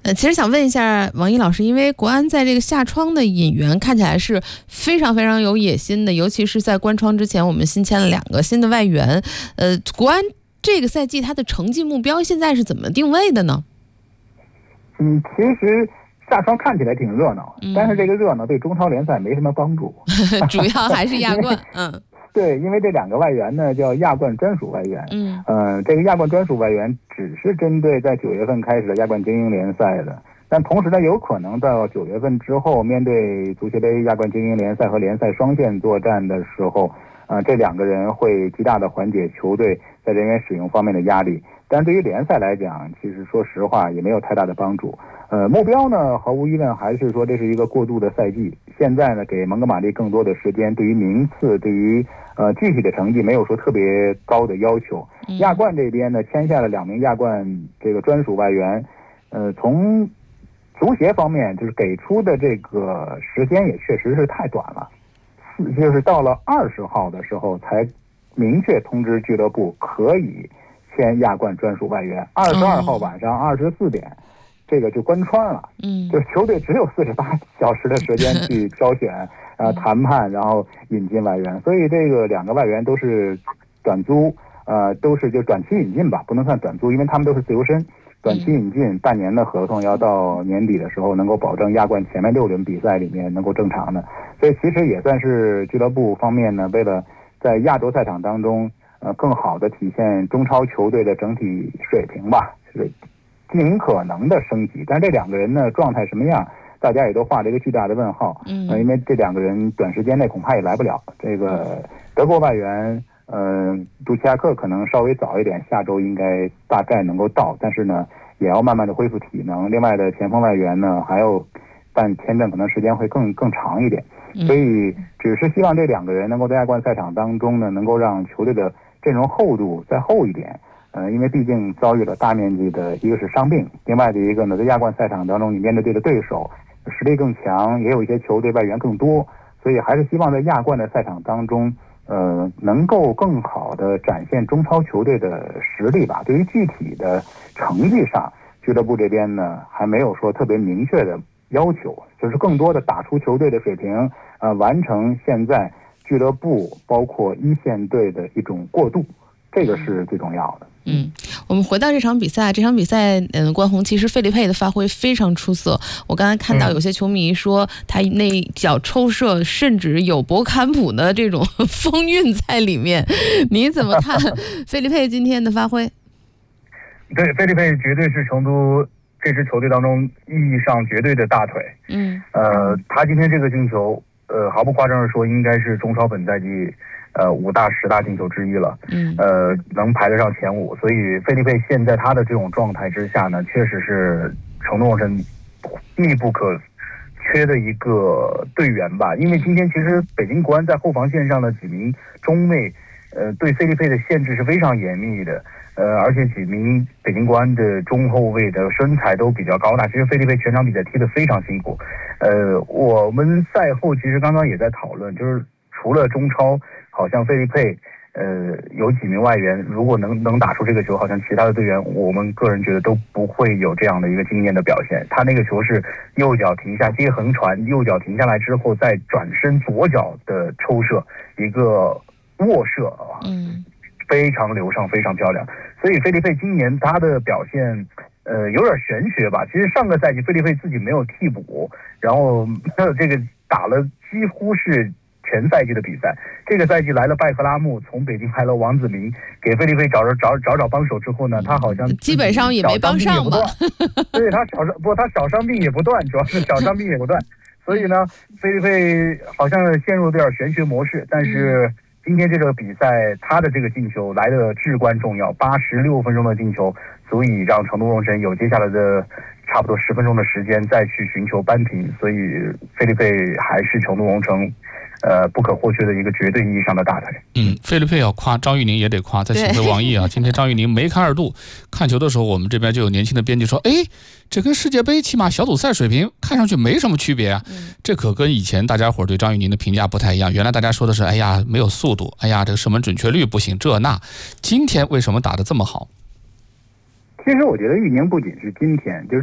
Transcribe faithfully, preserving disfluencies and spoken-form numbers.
呃，其实想问一下王毅老师，因为国安在这个下窗的引援看起来是非常非常有野心的，尤其是在关窗之前，我们新签了两个新的外援。呃，国安这个赛季它的成绩目标现在是怎么定位的呢？ 嗯，其实下窗看起来挺热闹，嗯、但是这个热闹对中超联赛没什么帮助， 主要还是亚冠。嗯。 对，因为这两个外援呢叫亚冠专属外援， 嗯， 呃，这个亚冠专属外援只是针对在九月份开始的亚冠精英联赛的，但同时呢，有可能到九月份之后，面对足协杯、亚冠精英联赛和联赛双线作战的时候，呃，这两个人会极大的缓解球队在人员使用方面的压力。但对于联赛来讲，其实说实话也没有太大的帮助。呃，目标呢，毫无疑问还是说这是一个过渡的赛季。现在呢，给蒙哥马利更多的时间，对于名次，对于呃具体的成绩没有说特别高的要求。亚冠这边呢，签下了两名亚冠这个专属外援，呃，从足协方面就是给出的这个时间也确实是太短了，就是到了二十号的时候才明确通知俱乐部可以签亚冠专属外援，二十二号晚上二十四点，这个就关窗了。嗯，就是球队只有四十八小时的时间去挑选、呃谈判，然后引进外援。所以这个两个外援都是短租，呃，都是就短期引进吧，不能算短租，因为他们都是自由身。短期引进半年的合同，要到年底的时候能够保证亚冠前面六轮比赛里面能够正常的。所以其实也算是俱乐部方面呢，为了在亚洲赛场当中。呃，更好的体现中超球队的整体水平吧，是尽可能的升级。但这两个人呢，状态什么样，大家也都画了一个巨大的问号。嗯、呃，因为这两个人短时间内恐怕也来不了。这个德国外援，呃，杜齐亚克可能稍微早一点，下周应该大概能够到，但是呢，也要慢慢的恢复体能。另外的前锋外援呢，还有，但签证可能时间会更更长一点。所以只是希望这两个人能够在亚冠赛场当中呢，能够让球队的阵容厚度再厚一点。呃，因为毕竟遭遇了大面积的一个是伤病，另外的一个呢，在亚冠赛场当中你面对的对手实力更强，也有一些球队外援更多，所以还是希望在亚冠的赛场当中，呃，能够更好的展现中超球队的实力吧。对于具体的成绩上，俱乐部这边呢还没有说特别明确的要求，就是更多的打出球队的水平，呃，完成现在俱乐部包括一线队的一种过渡，这个是最重要的。 嗯，我们回到这场比赛，这场比赛，嗯，关宏其实费利佩的发挥非常出色。我刚才看到有些球迷说他那脚抽射甚至有博坎普的这种风韵在里面，你怎么看费利佩今天的发挥？ 对，费利佩绝对是成都这支球队当中意义上绝对的大腿。嗯，呃，他今天这个进球，呃，毫不夸张的说，应该是中超本赛季呃五大十大进球之一了。嗯，呃，能排得上前五。所以费利佩现在他的这种状态之下呢，确实是成都荣神密不可缺的一个队员吧。因为今天其实北京国安在后防线上的几名中卫，呃，对费利佩的限制是非常严密的。呃，而且几名北京国安的中后卫的身材都比较高大，其实费利佩全场比赛踢得非常辛苦。呃，我们赛后其实刚刚也在讨论，就是除了中超，好像费利佩，呃，有几名外援，如果能能打出这个球，好像其他的队员，我们个人觉得都不会有这样的一个惊艳的表现。他那个球是右脚停下接横传，右脚停下来之后再转身左脚的抽射，一个卧射啊。嗯。非常流畅，非常漂亮。所以费利佩今年他的表现，呃，有点玄学吧。其实上个赛季费利佩自己没有替补，然后这个打了几乎是全赛季的比赛。这个赛季来了拜克拉木，从北京来了王子明，给费利佩找着找找找帮手之后呢，他好像基本上也没帮上吧。 对，他小伤不，他小伤病也不断，主要是小伤病也不断。所以呢，费利佩好像陷入有点玄学模式，但是。嗯今天这个比赛，他的这个进球来的至关重要，八十六分钟的进球，足以让成都荣神有接下来的差不多十分钟的时间再去寻求扳平，所以费利佩还是成都荣城呃不可或缺的一个绝对意义上的大腿。 嗯，费利佩要夸，张玉宁也得夸，再请回王毅啊。今天张玉宁梅开二度，看球的时候，我们这边就有年轻的编辑说，哎，这跟世界杯起码小组赛水平看上去没什么区别啊。嗯、这可跟以前大家伙对张玉宁的评价不太一样。原来大家说的是，哎呀，没有速度，哎呀，这个射门准确率不行，这那。今天为什么打得这么好？ 其实我觉得玉宁不仅是今天，就是